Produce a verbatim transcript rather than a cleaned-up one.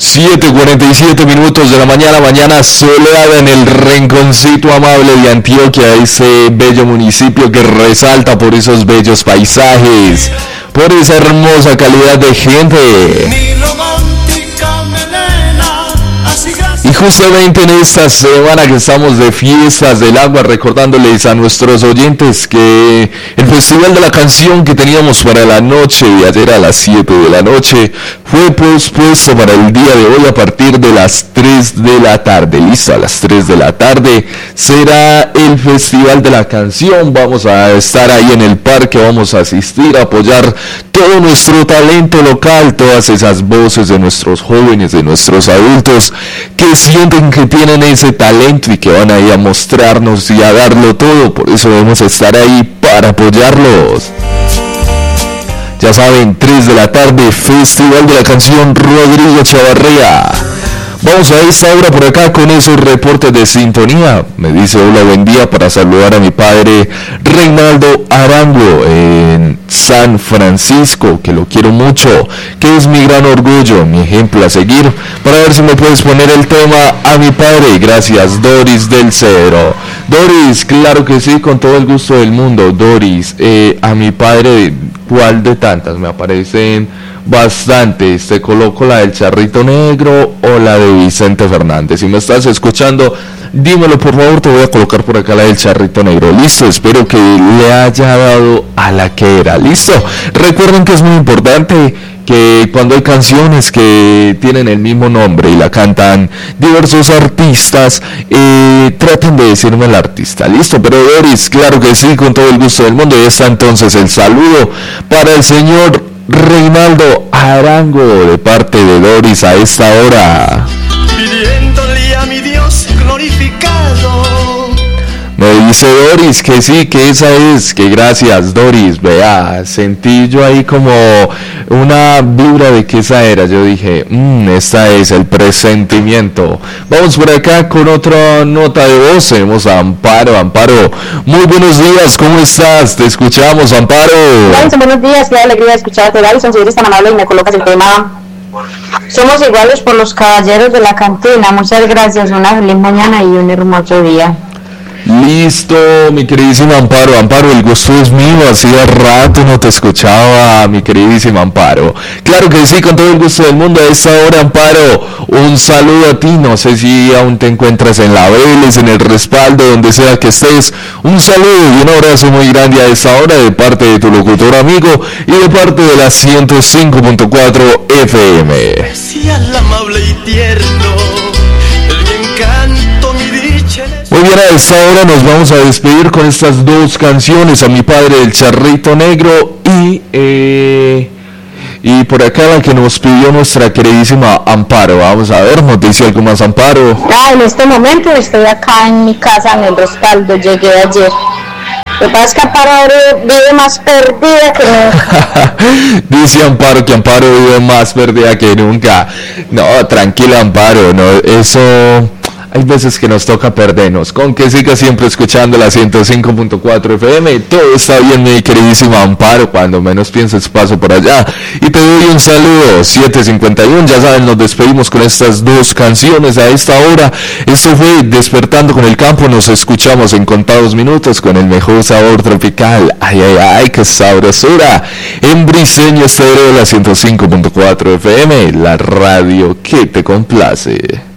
siete cuarenta y siete minutos de la mañana, mañana soleada en el rinconcito amable de Antioquia, ese bello municipio que resalta por esos bellos paisajes, por esa hermosa calidad de gente. Y justamente en esta semana que estamos de fiestas del agua, recordándoles a nuestros oyentes que el Festival de la Canción que teníamos para la noche de ayer a las siete de la noche fue pospuesto para el día de hoy a partir de las tres de la tarde. Listo, a las tres de la tarde será el Festival de la Canción. Vamos a estar ahí en el parque, vamos a asistir, a apoyar todo nuestro talento local, todas esas voces de nuestros jóvenes, de nuestros adultos que sienten que tienen ese talento y que van ahí a mostrarnos y a darlo todo. Por eso debemos estar ahí para apoyarlos. Ya saben, tres de la tarde, Festival de la Canción Rodrigo Chavarría. Vamos a esta hora por acá con esos reportes de sintonía. Me dice hola, buen día, para saludar a mi padre Reinaldo Arango en San Francisco, que lo quiero mucho, que es mi gran orgullo, mi ejemplo a seguir. Para ver si me puedes poner el tema a mi padre. Gracias, Doris del Cedro. Doris, claro que sí, con todo el gusto del mundo. Doris, eh, a mi padre, ¿cuál de tantas? Me aparecen bastantes. Te coloco la del Charrito Negro o la de Vicente Fernández. Si me estás escuchando, dímelo por favor, te voy a colocar por acá la del Charrito Negro. Listo, espero que le haya dado a la que era. Listo, recuerden que es muy importante que cuando hay canciones que tienen el mismo nombre y la cantan diversos artistas, eh, traten de decirme el artista. Listo, pero Doris, claro que sí, con todo el gusto del mundo. Y está entonces el saludo para el señor Reinaldo Arango de parte de Doris a esta hora. Pidiéndole a mi Dios glorificado. Me dice Doris que sí, que esa es, que gracias Doris. Vea, sentí yo ahí como una vibra de que esa era. Yo dije, mmm, esta es el presentimiento. Vamos por acá con otra nota de voz. Tenemos a Amparo. Amparo, muy buenos días, ¿cómo estás? Te escuchamos, Amparo. Dalison, buenos días, qué alegría escucharte. Dalison, si eres tan amable y me colocas el tema Somos iguales por los caballeros de la cantina. Muchas gracias, una feliz mañana y un hermoso día. Listo, mi queridísima Amparo. Amparo, el gusto es mío, hacía rato no te escuchaba, mi queridísima Amparo. Claro que sí, con todo el gusto del mundo. A esta hora, Amparo, un saludo a ti. No sé si aún te encuentras en la Vélez, en el Respaldo, donde sea que estés. Un saludo y un abrazo muy grande a esta hora de parte de tu locutor amigo y de parte de la ciento cinco punto cuatro F M. Decía el amable y tierno, el mi encanto, mi dicha. Muy bien, a esta hora nos vamos a despedir con estas dos canciones, a mi padre el Charrito Negro y eh, y por acá la que nos pidió nuestra queridísima Amparo. Vamos a ver, nos dice algo más, Amparo. Ah, en este momento estoy acá en mi casa en el Respaldo, llegué ayer. Lo que pasa es que Amparo ahora vive más perdida que nunca. Dice Amparo que Amparo vive más perdida que nunca. No, tranquila, Amparo, no, eso... Hay veces que nos toca perdernos. Con que siga siempre escuchando la ciento cinco punto cuatro F M, todo está bien, mi queridísima Amparo. Cuando menos pienses paso por allá. Y te doy un saludo, siete cincuenta y uno. Ya saben, nos despedimos con estas dos canciones a esta hora. Esto fue Despertando con el Campo. Nos escuchamos en contados minutos con el mejor sabor tropical. Ay, ay, ay, qué sabrosura. En Briseño Estéreo, la ciento cinco punto cuatro F M, la radio que te complace.